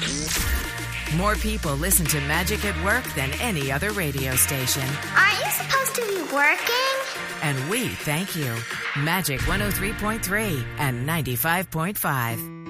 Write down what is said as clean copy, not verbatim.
More people listen to Magic at Work than any other radio station. Aren't you supposed to be working? And we thank you. Magic 103.3 and 95.5.